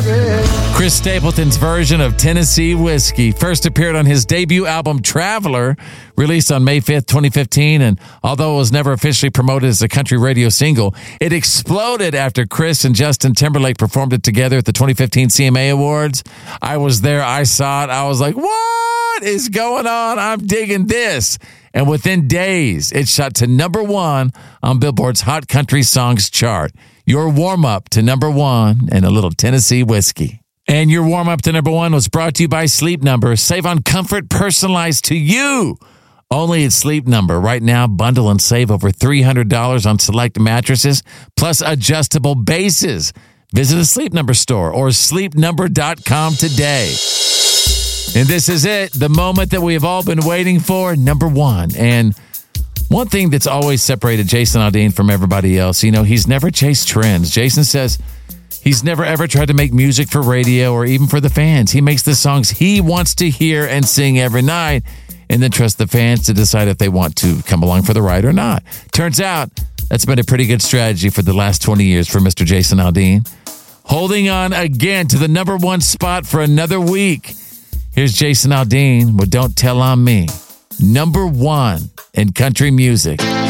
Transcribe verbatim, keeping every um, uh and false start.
Chris Stapleton's version of Tennessee Whiskey first appeared on his debut album Traveler, released on May fifth, twenty fifteen, and although it was never officially promoted as a country radio single, it exploded after Chris and Justin Timberlake performed it together at the twenty fifteen C M A Awards. I was there, I saw it, I was like, what is going on? I'm digging this. And within days, it shot to number one on Billboard's Hot Country Songs chart. Your warm-up to number one and a little Tennessee Whiskey. And your warm-up to number one was brought to you by Sleep Number. Save on comfort personalized to you. Only at Sleep Number. Right now, bundle and save over three hundred dollars on select mattresses, plus adjustable bases. Visit a Sleep Number store or sleep number dot com today. And this is it, the moment that we have all been waiting for, number one. And one thing that's always separated Jason Aldean from everybody else, you know, he's never chased trends. Jason says he's never ever tried to make music for radio or even for the fans. He makes the songs he wants to hear and sing every night and then trust the fans to decide if they want to come along for the ride or not. Turns out that's been a pretty good strategy for the last twenty years for Mister Jason Aldean. Holding on again to the number one spot for another week. Here's Jason Aldean with Don't Tell On Me. Number one in country music.